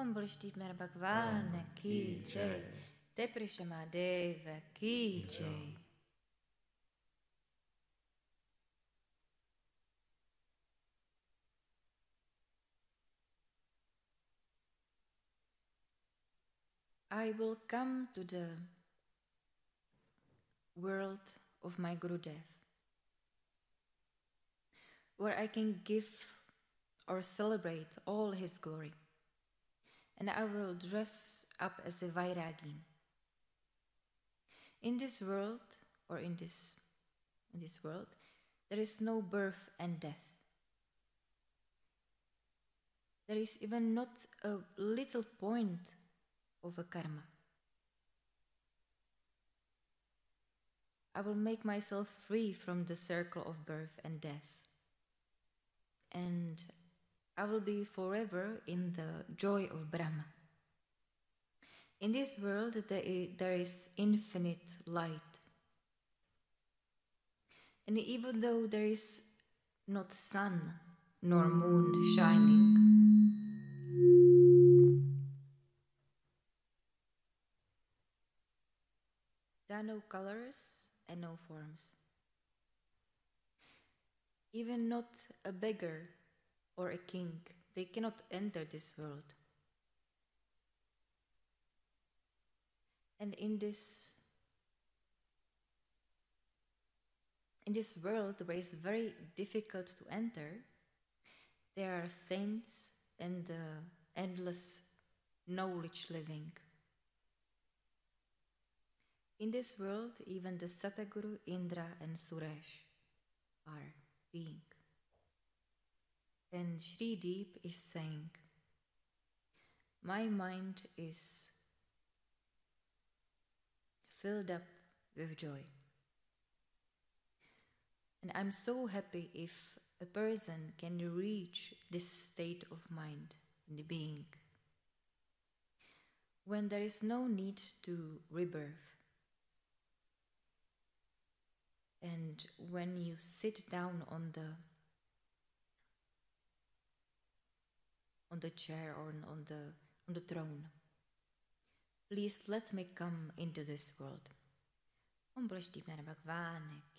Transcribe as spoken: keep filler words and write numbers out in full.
Om Vrishtipnara Bhagwan Ki Jai. Deprishamadev Ki Jai. I will come to the world of my Gurudev, where I can give or celebrate all his glory, and I will dress up as a Vairagi. In this world, or in this, in this world, there is no birth and death. There is even not a little point of a karma. I will make myself free from the circle of birth and death, and I will be forever in the joy of Brahma. In this world there is infinite light, and even though there is not sun nor moon shining, there are no colors and no forms. Even not a beggar or a king, they cannot enter this world. And in this in this world where it's very difficult to enter, there are saints and uh, endless knowledge living. In this world, even the Sataguru, Indra and Suresh are being. And Shri Deep is saying, my mind is filled up with joy. And I'm so happy if a person can reach this state of mind in the being, when there is no need to rebirth. And when you sit down on the on the chair or on the on the throne, please let me come into this world. Om Vrishtipnara Bhagwan